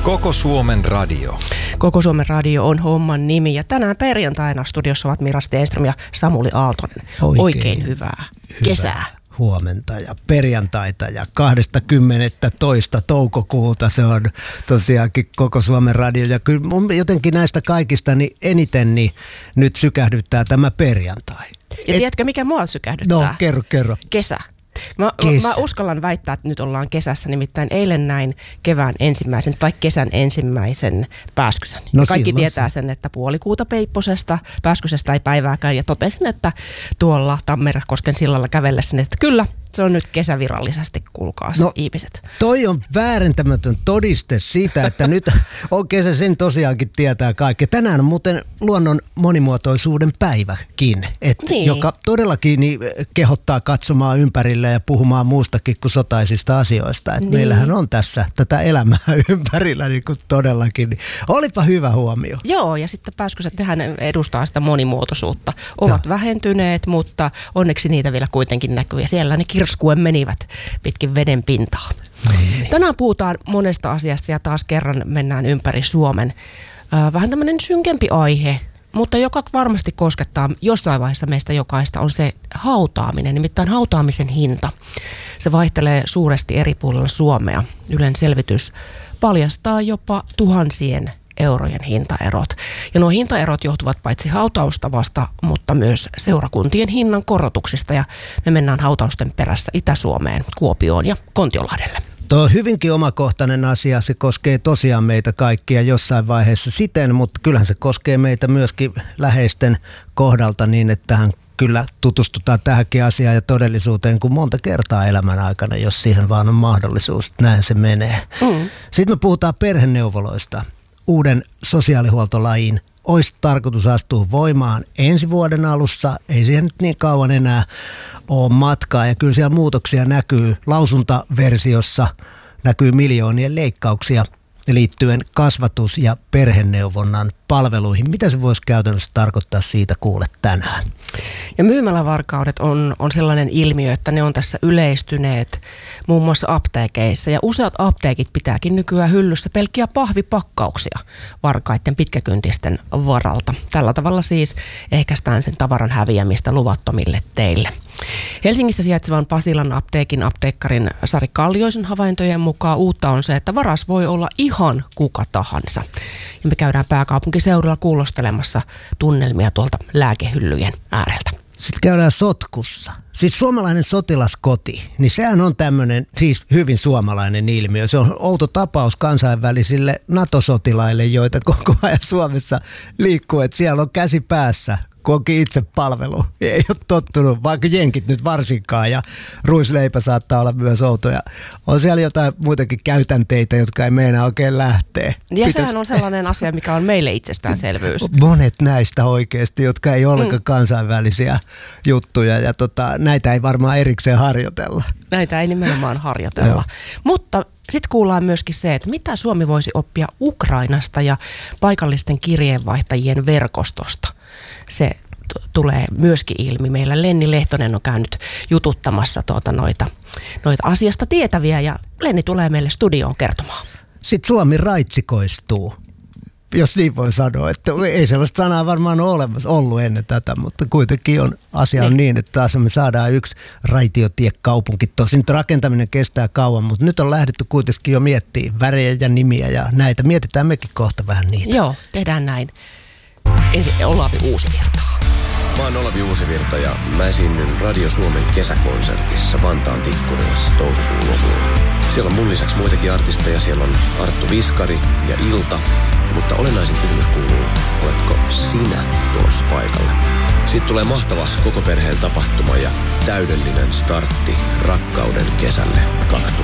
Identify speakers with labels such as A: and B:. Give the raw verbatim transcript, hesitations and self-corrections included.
A: Koko Suomen radio.
B: Koko Suomen radio on homman nimi ja tänään perjantaina studiossa ovat Mira Stenström ja Samuli Aaltonen. Oikein, Oikein hyvää, hyvää kesää.
C: Huomenta ja perjantaita ja kahdeskymmenestoinen toukokuuta se on tosiaankin Koko Suomen radio. Ja kyllä jotenkin näistä kaikista niin eniten niin nyt sykähdyttää tämä perjantai.
B: Ja Et, tiedätkö mikä mua sykähdyttää?
C: No kerro, kerro.
B: Kesä. Mä, mä uskallan väittää, että nyt ollaan kesässä, nimittäin eilen näin kevään ensimmäisen tai kesän ensimmäisen pääskysän. No kaikki tietää sen, että puolikuuta Peipposesta, pääskysestä ei päivääkään, ja totesin, että tuolla Tammerkosken sillalla kävellessäni, että kyllä, se on nyt kesävirallisesti, kuulkaa no, ihmiset.
C: Toi on väärentämätön todiste siitä, että nyt on kesä, sen tosiaankin tietää kaikki. Tänään on muuten luonnon monimuotoisuuden päiväkin, et, niin. joka todellakin niin, kehottaa katsomaan ympärille ja puhumaan muustakin kuin sotaisista asioista. Et niin. Meillähän on tässä tätä elämää ympärillä niin kuin todellakin. Olipa hyvä huomio.
B: Joo, ja sitten pääskyset tähän edustaa sitä monimuotoisuutta. Ovat Joo. vähentyneet, mutta onneksi niitä vielä kuitenkin näkyy. Ja siellä ne kirskuen menivät pitkin veden pintaa. Niin. Tänään puhutaan monesta asiasta ja taas kerran mennään ympäri Suomen. Äh, vähän tämmöinen synkempi aihe, mutta joka varmasti koskettaa jossain vaiheessa meistä jokaista, on se hautaaminen, nimittäin hautaamisen hinta. Se vaihtelee suuresti eri puolilla Suomea. Ylen selvitys paljastaa jopa tuhansien eurojen hintaerot. Ja nuo hintaerot johtuvat paitsi hautaustavasta, mutta myös seurakuntien hinnan korotuksista. Ja me mennään hautausten perässä Itä-Suomeen, Kuopioon ja Kontiolahdelle.
C: Tuo on hyvinkin omakohtainen asia. Se koskee tosiaan meitä kaikkia jossain vaiheessa siten, mutta kyllähän se koskee meitä myöskin läheisten kohdalta niin, että tähän kyllä tutustutaan tähänkin asiaan ja todellisuuteen kuin monta kertaa elämän aikana, jos siihen vaan on mahdollisuus. Näin se menee. Mm. Sitten me puhutaan perheneuvoloista. Uuden sosiaalihuoltolain olisi tarkoitus astua voimaan ensi vuoden alussa. Ei siihen nyt niin kauan enää ole matkaa ja kyllä siellä muutoksia näkyy. Lausuntaversiossa näkyy miljoonien leikkauksia liittyen kasvatus- ja perheneuvonnan palveluihin. Mitä se voisi käytännössä tarkoittaa, siitä kuulet tänään?
B: Ja myymälävarkaudet on, on sellainen ilmiö, että ne on tässä yleistyneet muun muassa apteekeissa. Ja useat apteekit pitääkin nykyään hyllyssä pelkkiä pahvipakkauksia varkaiden pitkäkyntisten varalta. Tällä tavalla siis ehkäistään sen tavaran häviämistä luvattomille teille. Helsingissä sijaitsevan Pasilan apteekin apteekkarin Sari Kallioisen havaintojen mukaan uutta on se, että varas voi olla ihan kuka tahansa. Ja me käydään pääkaupunkiseudulla kuulostelemassa tunnelmia tuolta lääkehyllyjen ääreltä.
C: Sitten käydään sotkussa. Siis suomalainen sotilaskoti, niin sehän on tämmöinen siis hyvin suomalainen ilmiö. Se on outo tapaus kansainvälisille NATO-sotilaille, joita koko ajan Suomessa liikkuu, että siellä on käsi päässä. Koki itse palvelu. Ei ole tottunut, vaikka jenkit nyt varsinkaan, ja ruisleipä saattaa olla myös outoja. On siellä jotain muitakin käytänteitä, jotka ei meinaa oikein lähteä.
B: Ja Pitäis... sehän on sellainen asia, mikä on meille itsestäänselvyys.
C: Monet näistä oikeasti, jotka ei ole mm. kansainvälisiä juttuja, ja tota, näitä ei varmaan erikseen harjoitella.
B: Näitä ei nimenomaan harjoitella. Mutta sitten kuullaan myöskin se, että mitä Suomi voisi oppia Ukrainasta ja paikallisten kirjeenvaihtajien verkostosta. Se t- tulee myöskin ilmi. Meillä Lenni Lehtonen on käynyt jututtamassa tuota noita, noita asiasta tietäviä ja Lenni tulee meille studioon kertomaan.
C: Sitten Suomi raitsikoistuu, jos niin voi sanoa. Että ei sellaista sanaa varmaan ole olemassa ollut ennen tätä, mutta kuitenkin on, asia on niin, niin että taas me saadaan yksi raitiotiekaupunki. Tosin rakentaminen kestää kauan, mutta nyt on lähdetty kuitenkin jo miettimään värejä ja nimiä ja näitä. Mietitään mekin kohta vähän niitä.
B: Joo, tehdään näin. Ensin Olavi Uusivirta.
D: Mä oon Olavi Uusivirta ja mä esiinnyn Radio Suomen kesäkonsertissa Vantaan Tikkurilassa toukokuun lopulla. Siellä on mun lisäksi muitakin artisteja. Siellä on Arttu Viskari ja Ilta. Mutta olennaisin kysymys kuuluu, oletko sinä tulossa paikalle? Sitten tulee mahtava koko perheen tapahtuma ja täydellinen startti rakkauden kesälle kaksituhattakuusitoista.